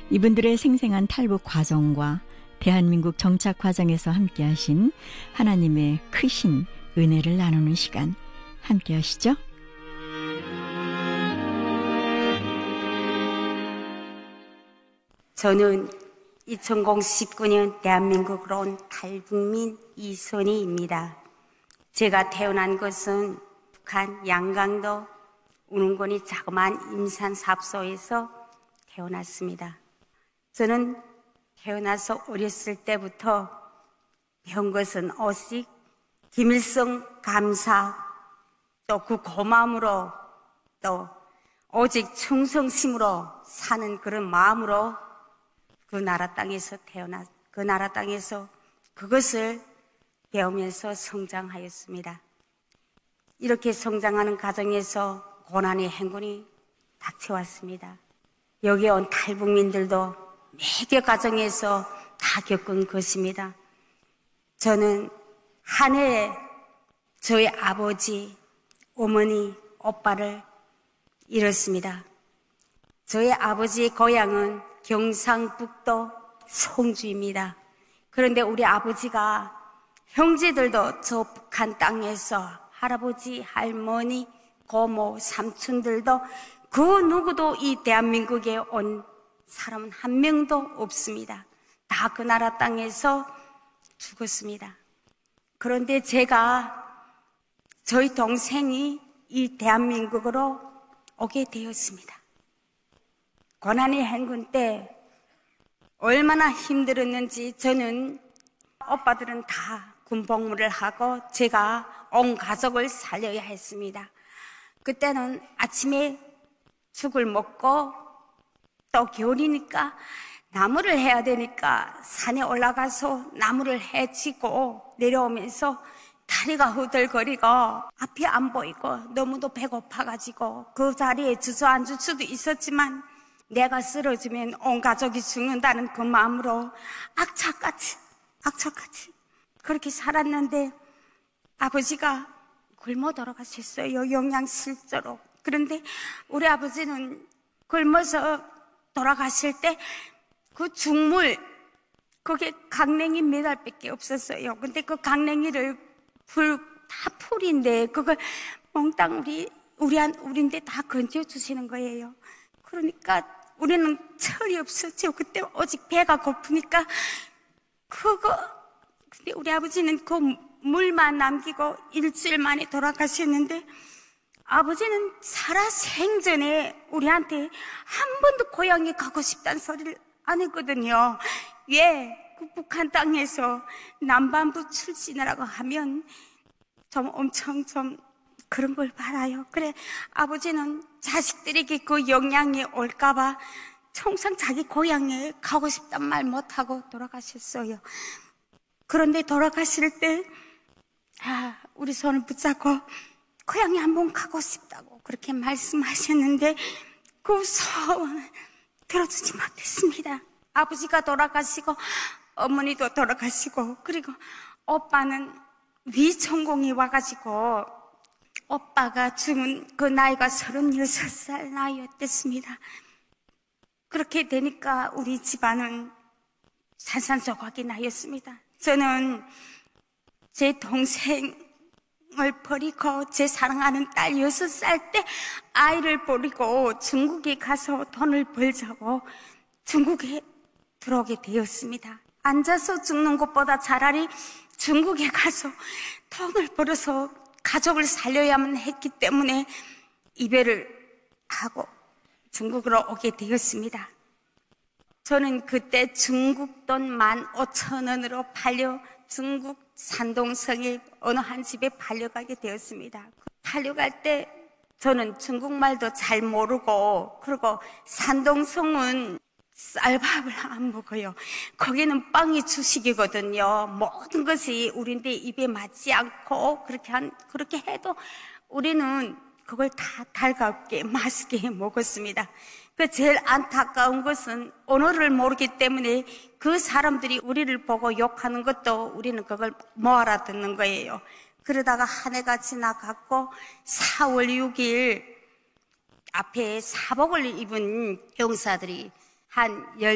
이분들의 생생한 탈북 과정과 대한민국 정착 과정에서 함께하신 하나님의 크신 은혜를 나누는 시간, 함께 하시죠. 저는 2019년 대한민국으로 온 탈북민 이선희입니다. 제가 태어난 곳은 북한 양강도 운흥군이 자그마한 임산사업소에서 태어났습니다. 저는 태어나서 어렸을 때부터 배운 것은 오직 김일성 감사, 또 그 고마움으로, 또 오직 충성심으로 사는 그런 마음으로 그 나라 땅에서 그 나라 땅에서 그것을 배우면서 성장하였습니다. 이렇게 성장하는 과정에서 고난의 행군이 닥쳐왔습니다. 여기 온 탈북민들도 매개 과정에서 다 겪은 것입니다. 저는 한 해에 저희 아버지, 어머니, 오빠를 잃었습니다. 저희 아버지의 고향은 경상북도 송주입니다. 그런데 우리 아버지가 형제들도 저 북한 땅에서 할아버지, 할머니, 고모, 삼촌들도 그 누구도 이 대한민국에 온 사람은 한 명도 없습니다. 다 그 나라 땅에서 죽었습니다. 그런데 저희 동생이 이 대한민국으로 오게 되었습니다. 고난의 행군 때 얼마나 힘들었는지 저는 오빠들은 다 군복무를 하고 제가 온 가족을 살려야 했습니다. 그때는 아침에 죽을 먹고 또 겨울이니까 나무를 해야 되니까 산에 올라가서 나무를 해치고 내려오면서 다리가 후들거리고 앞이 안 보이고 너무도 배고파가지고 그 자리에 주저앉을 수도 있었지만 내가 쓰러지면 온 가족이 죽는다는 그 마음으로 악착같이 그렇게 살았는데 아버지가 굶어 돌아가셨어요. 영양실조로. 그런데 우리 아버지는 굶어서 돌아가실 때 그 죽물, 그게 강냉이 몇 알밖에 없었어요. 근데 그 강냉이를 다 풀인데 그걸 몽땅 우리인데 다 건져주시는 거예요. 그러니까 우리는 철이 없었죠. 그때 오직 배가 고프니까 근데 우리 아버지는 그 물만 남기고 일주일 만에 돌아가셨는데 아버지는 살아 생전에 우리한테 한 번도 고향에 가고 싶다는 소리를 안 했거든요. 왜? 그 북한 땅에서 남반부 출신이라고 하면 엄청 그런 걸 바라요. 그래, 아버지는 자식들에게 그 영향이 올까봐 항상 자기 고향에 가고 싶단 말 못하고 돌아가셨어요. 그런데 돌아가실 때, 우리 손을 붙잡고 고향에 한번 가고 싶다고 그렇게 말씀하셨는데 그 소원을 들어주지 못했습니다. 아버지가 돌아가시고 어머니도 돌아가시고 그리고 오빠는 위천공이 와가지고 오빠가 죽은 그 나이가 36살 나이였댔습니다. 그렇게 되니까 우리 집안은 산산조각이 나였습니다. 저는 제 동생을 버리고 제 사랑하는 딸 6살 때 아이를 버리고 중국에 가서 돈을 벌자고 중국에 들어오게 되었습니다. 앉아서 죽는 것보다 차라리 중국에 가서 돈을 벌어서 가족을 살려야만 했기 때문에 이별을 하고 중국으로 오게 되었습니다. 저는 그때 중국 돈 15,000원으로 팔려 중국 산동성의 어느 한 집에 팔려가게 되었습니다. 팔려갈 때 저는 중국말도 잘 모르고 그리고 산동성은 쌀밥을 안 먹어요. 거기는 빵이 주식이거든요. 모든 것이 우리인데 입에 맞지 않고 그렇게 해도 우리는 그걸 다 달갑게 맛있게 먹었습니다. 그 제일 안타까운 것은 언어를 모르기 때문에 그 사람들이 우리를 보고 욕하는 것도 우리는 그걸 못 알아듣는 거예요. 그러다가 한 해가 지나갔고 4월 6일 앞에 사복을 입은 병사들이 한